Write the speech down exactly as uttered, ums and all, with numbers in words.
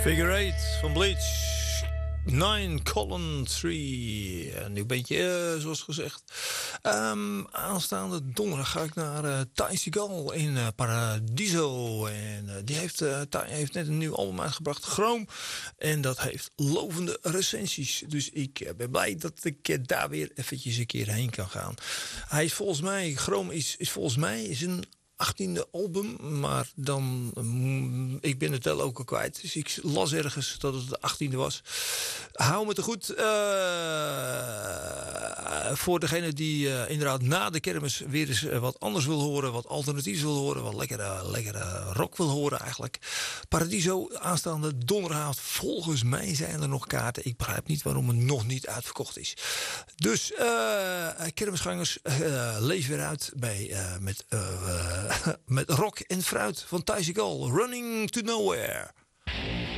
Figure eight van Bleach. Nine Column three. Een nieuw bandje, uh, zoals gezegd. Um, aanstaande donderdag ga ik naar uh, Ty Segall in uh, Paradiso. En uh, die heeft, uh, Ty heeft net een nieuw album uitgebracht, Chrome. En dat heeft lovende recensies. Dus ik uh, ben blij dat ik uh, daar weer eventjes een keer heen kan gaan. Hij is volgens mij, Chrome is, is volgens mij is een achttiende album, maar dan, um, ik ben het wel ook al kwijt. Dus ik las ergens dat het de achttiende was. Hou me te goed. Uh, voor degene die uh, inderdaad na de kermis weer eens uh, wat anders wil horen, wat alternatief wil horen, wat lekkere, lekkere rock wil horen eigenlijk. Paradiso, aanstaande donderdagavond. Volgens mij zijn er nog kaarten. Ik begrijp niet waarom het nog niet uitverkocht is. Dus uh, kermisgangers, uh, leef weer uit bij, uh, met... Uh, met rock en fruit van Ty Segall, Running to Nowhere.